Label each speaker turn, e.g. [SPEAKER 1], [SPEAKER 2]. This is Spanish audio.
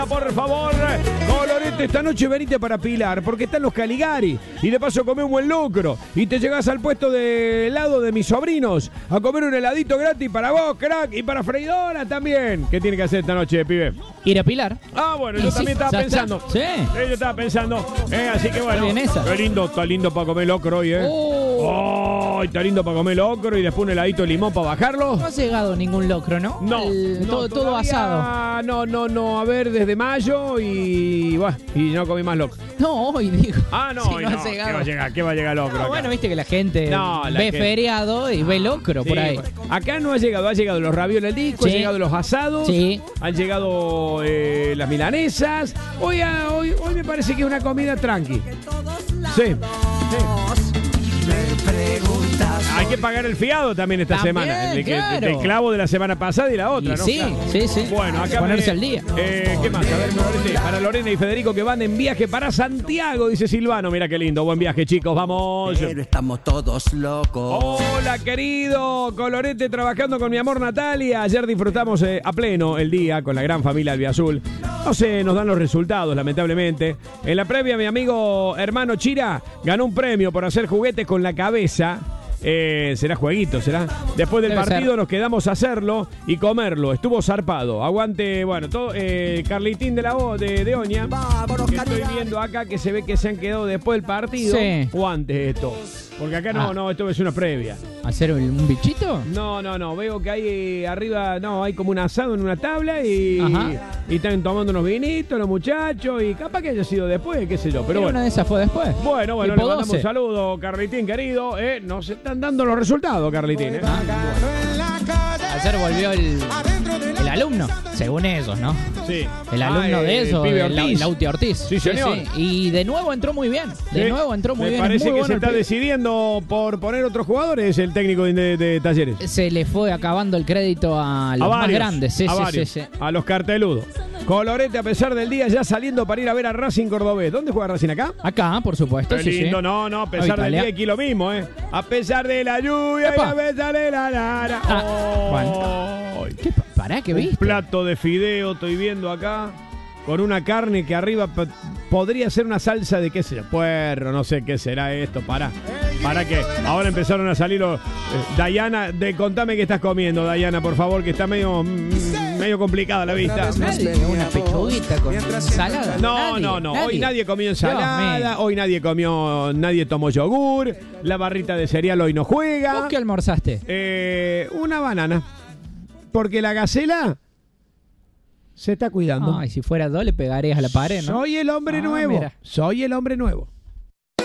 [SPEAKER 1] Por favor, Colorete, esta noche venite para Pilar, porque están los Caligari. Y de paso comé un buen locro. Y te llegás al puesto de helado de mis sobrinos a comer un heladito gratis para vos, crack, y para freidora también. ¿Qué tiene que hacer esta noche, pibe?
[SPEAKER 2] Ir a Pilar.
[SPEAKER 1] Ah, bueno, yo también estaba pensando.
[SPEAKER 2] Sí.
[SPEAKER 1] Yo estaba pensando. Así que bueno.
[SPEAKER 2] Bien esa.
[SPEAKER 1] Qué lindo, está lindo para comer locro hoy, Oh, está lindo para comer locro y después un heladito de limón para bajarlo.
[SPEAKER 2] No ha llegado ningún locro, ¿no?
[SPEAKER 1] No,
[SPEAKER 2] todo asado.
[SPEAKER 1] No, a ver, desde mayo y bueno, y no comí más locro.
[SPEAKER 2] No, hoy digo.
[SPEAKER 1] Ah, no,
[SPEAKER 2] Si
[SPEAKER 1] hoy
[SPEAKER 2] no
[SPEAKER 1] no.
[SPEAKER 2] ha llegado.
[SPEAKER 1] ¿Qué va a llegar locro?
[SPEAKER 2] No,
[SPEAKER 1] acá?
[SPEAKER 2] bueno, viste que la gente ve feriado y ve locro por ahí.
[SPEAKER 1] Bueno. Acá no ha llegado los ravioles del disco,
[SPEAKER 2] Sí.
[SPEAKER 1] han llegado los asados, han llegado las milanesas. Hoy me parece que es una comida tranqui. Sí. Hay que pagar el fiado también esta semana. El clavo de la semana pasada y la otra, ¿no?
[SPEAKER 2] Sí,
[SPEAKER 1] Claro.
[SPEAKER 2] sí.
[SPEAKER 1] Bueno, acá
[SPEAKER 2] ponerse al día.
[SPEAKER 1] ¿Qué más? A ver, para Lorena y Federico que van en viaje para Santiago, dice Silvano. Mira qué lindo, buen viaje, chicos, vamos.
[SPEAKER 3] Pero estamos todos locos.
[SPEAKER 1] Hola, querido Colorete, trabajando con mi amor Natalia. Ayer disfrutamos a pleno el día con la gran familia Albiazul. No sé, nos dan los resultados, lamentablemente. En la previa, mi amigo hermano Chira ganó un premio por hacer juguetes con la cabeza. Será jueguito, será. Después del partido nos quedamos a hacerlo y comerlo. Estuvo zarpado. Aguante, bueno, todo. Carlitín de la voz de Oña. Que estoy viendo acá que se ve que se han quedado después del partido.
[SPEAKER 2] Sí.
[SPEAKER 1] O antes esto. Porque acá no, esto es una previa.
[SPEAKER 2] ¿Hacer un bichito?
[SPEAKER 1] No. Veo que hay arriba, hay como un asado en una tabla y están tomando unos vinitos los muchachos y capaz que haya sido después, qué sé yo. Pero bueno.
[SPEAKER 2] Una de esas fue después.
[SPEAKER 1] Bueno, le mandamos un saludo, Carlitín, querido. Nos están dando los resultados, Carlitín.
[SPEAKER 2] Ayer volvió el alumno, según ellos, ¿no?
[SPEAKER 1] Sí.
[SPEAKER 2] El alumno de eso, el Lauti Ortiz.
[SPEAKER 1] Sí, señor.
[SPEAKER 2] Sí. Y de nuevo entró muy bien.
[SPEAKER 1] Me parece que se está decidiendo por poner otros jugadores el técnico de Talleres.
[SPEAKER 2] Se le fue acabando el crédito a los más grandes. Sí.
[SPEAKER 1] A los carteludos. Colorete, a pesar del día, ya saliendo para ir a ver a Racing Cordobés. ¿Dónde juega Racing acá?
[SPEAKER 2] Por supuesto.
[SPEAKER 1] Qué lindo,
[SPEAKER 2] sí.
[SPEAKER 1] no, a pesar del día aquí lo mismo, A pesar de la lluvia y a pesar de la lara.
[SPEAKER 2] ¿Qué viste?
[SPEAKER 1] Un plato de fideo estoy viendo acá, con una carne que arriba podría ser una salsa de qué sé yo, puerro, no sé qué será esto, para que ahora empezaron a salir los... Dayana, contame qué estás comiendo, Dayana, por favor, que está medio complicada la vista.
[SPEAKER 2] Una pechuguita con ensalada.
[SPEAKER 1] No. Hoy nadie comió ensalada, hoy nadie tomó yogur, la barrita de cereal hoy no juega.
[SPEAKER 2] ¿Vos qué almorzaste?
[SPEAKER 1] Una banana. Porque la gacela se está cuidando.
[SPEAKER 2] Ay, si fuera dos le pegarías a la pared, ¿no?
[SPEAKER 1] Soy el hombre nuevo.
[SPEAKER 2] Mira.
[SPEAKER 1] Soy el hombre nuevo.